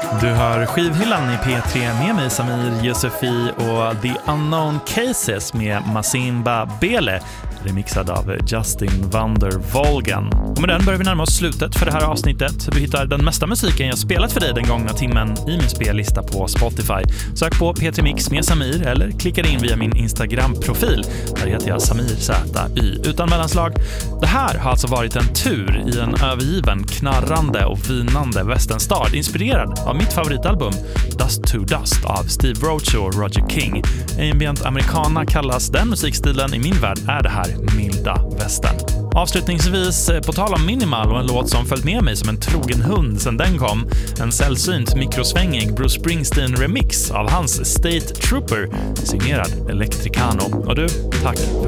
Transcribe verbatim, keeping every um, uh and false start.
Du hör skivhyllan i P tre med mig Samir Josefi och The Unknown Cases med Masimba Bele, remixad av Justin Vander Volgan. Och med den börjar vi närma oss slutet för det här avsnittet. Du hittar den mesta musiken jag spelat för dig den gångna timmen i min spellista på Spotify. Sök på P tre Mix med Samir eller klicka in via min Instagram-profil. Där heter jag Samir Z Y utan mellanslag. Det här har alltså varit en tur i en övergiven, knarrande och vinande västernstad inspirerad av mitt favoritalbum Dust to Dust av Steve Roach och Roger King. Ambient americana kallas den musikstilen. I min värld är det här milda västern. Avslutningsvis, på tal om minimal och en låt som följt med mig som en trogen hund sedan den kom, en sällsynt mikrosvängig Bruce Springsteen remix av hans State Trooper signerad Electricano. Och du, tack för